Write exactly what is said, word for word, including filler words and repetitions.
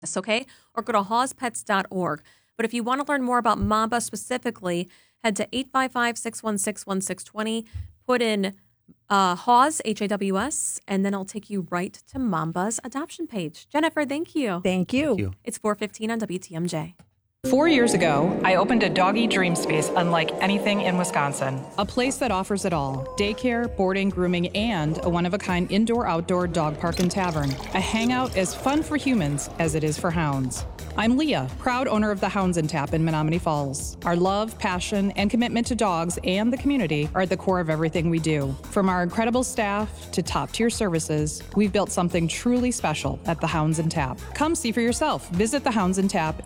okay? Or go to haws pets dot org. But if you want to learn more about Mamba specifically, head to eight five five, six one six, one six two zero, put in uh, Haws, H A W S, and then it'll take you right to Mamba's adoption page. Jennifer, thank you. Thank you. Thank you. It's four fifteen on W T M J. Four years ago, I opened a doggy dream space unlike anything in Wisconsin. A place that offers it all: daycare, boarding, grooming, and a one-of-a-kind indoor-outdoor dog park and tavern. A hangout as fun for humans as it is for hounds. I'm Leah, proud owner of the Hounds and Tap in Menominee Falls. Our love, passion, and commitment to dogs and the community are at the core of everything we do. From our incredible staff to top-tier services, we've built something truly special at the Hounds and Tap. Come see for yourself. Visit the Hounds and Tap